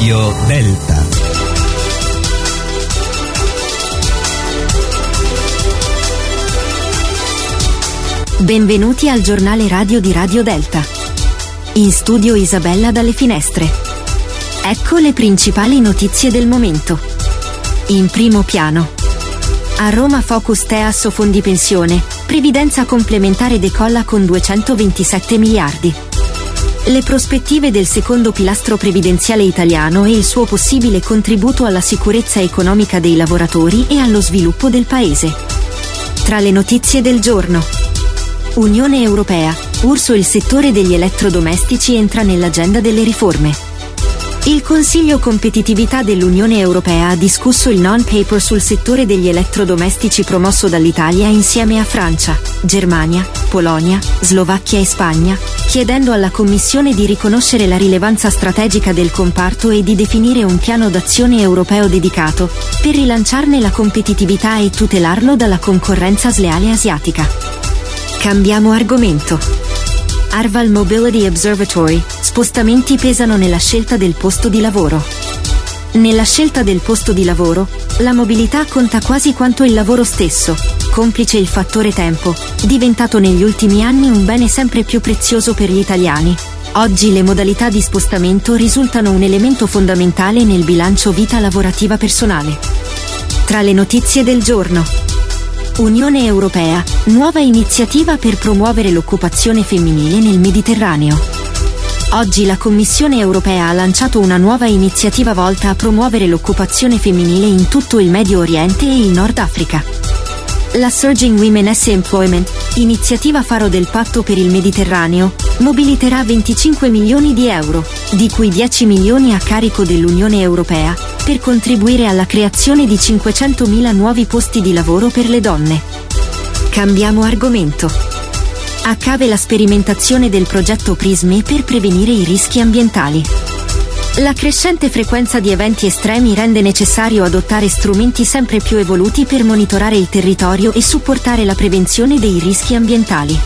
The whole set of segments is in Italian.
Radio Delta. Benvenuti al giornale radio di Radio Delta. In studio Isabella dalle finestre. Ecco le principali notizie del momento. In primo piano. A Roma Focus Teas o fondi pensione, previdenza complementare decolla con 227 miliardi. Le prospettive del secondo pilastro previdenziale italiano e il suo possibile contributo alla sicurezza economica dei lavoratori e allo sviluppo del Paese. Tra le notizie del giorno. Unione Europea, URSS, il settore degli elettrodomestici entra nell'agenda delle riforme. Il Consiglio Competitività dell'Unione Europea ha discusso il non-paper sul settore degli elettrodomestici promosso dall'Italia insieme a Francia, Germania, Polonia, Slovacchia e Spagna, chiedendo alla Commissione di riconoscere la rilevanza strategica del comparto e di definire un piano d'azione europeo dedicato, per rilanciarne la competitività e tutelarlo dalla concorrenza sleale asiatica. Cambiamo argomento. Arval Mobility Observatory, spostamenti pesano nella scelta del posto di lavoro. Nella scelta del posto di lavoro, la mobilità conta quasi quanto il lavoro stesso, complice il fattore tempo, diventato negli ultimi anni un bene sempre più prezioso per gli italiani. Oggi le modalità di spostamento risultano un elemento fondamentale nel bilancio vita lavorativa personale. Tra le notizie del giorno. Unione Europea, nuova iniziativa per promuovere l'occupazione femminile nel Mediterraneo. Oggi la Commissione Europea ha lanciato una nuova iniziativa volta a promuovere l'occupazione femminile in tutto il Medio Oriente e il Nord Africa. La Surging Women's Employment, iniziativa faro del Patto per il Mediterraneo, mobiliterà 25 milioni di euro, di cui 10 milioni a carico dell'Unione Europea, per contribuire alla creazione di 500.000 nuovi posti di lavoro per le donne. Cambiamo argomento. A cave la sperimentazione del progetto PRISME per prevenire i rischi ambientali. La crescente frequenza di eventi estremi rende necessario adottare strumenti sempre più evoluti per monitorare il territorio e supportare la prevenzione dei rischi ambientali.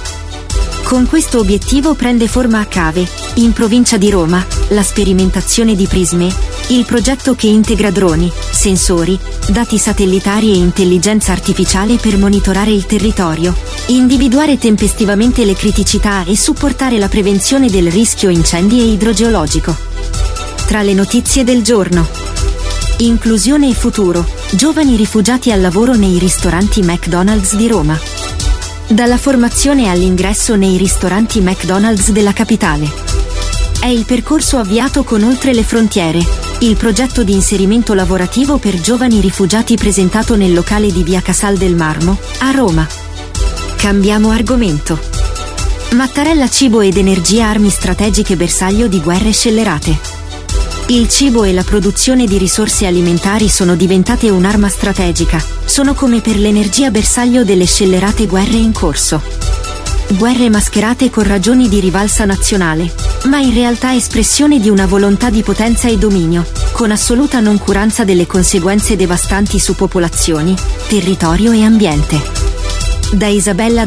Con questo obiettivo prende forma a Cave, in provincia di Roma, la sperimentazione di PRISME, il progetto che integra droni, sensori, dati satellitari e intelligenza artificiale per monitorare il territorio, individuare tempestivamente le criticità e supportare la prevenzione del rischio incendi e idrogeologico. Tra le notizie del giorno. Inclusione e futuro, giovani rifugiati al lavoro nei ristoranti McDonald's di Roma. Dalla formazione all'ingresso nei ristoranti McDonald's della capitale. È il percorso avviato con Oltre le Frontiere, il progetto di inserimento lavorativo per giovani rifugiati presentato nel locale di via Casal del Marmo, a Roma. Cambiamo argomento. Mattarella cibo ed energia armi strategiche bersaglio di guerre scellerate. Il cibo e la produzione di risorse alimentari sono diventate un'arma strategica, sono come per l'energia bersaglio delle scellerate guerre in corso. Guerre mascherate con ragioni di rivalsa nazionale, ma in realtà espressione di una volontà di potenza e dominio, con assoluta noncuranza delle conseguenze devastanti su popolazioni, territorio e ambiente. Da Isabella